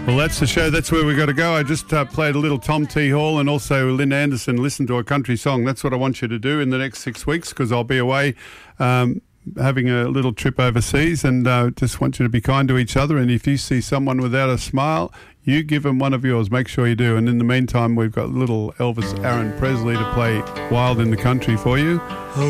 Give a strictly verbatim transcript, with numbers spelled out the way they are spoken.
Well, that's the show. That's where we've got to go. I just uh, played a little Tom T. Hall and also Lynn Anderson. Listen to a country song. That's what I want you to do in the next six weeks because I'll be away um, having a little trip overseas, and uh, just want you to be kind to each other. And if you see someone without a smile, you give them one of yours. Make sure you do. And in the meantime, we've got little Elvis Aaron Presley to play Wild in the Country for you.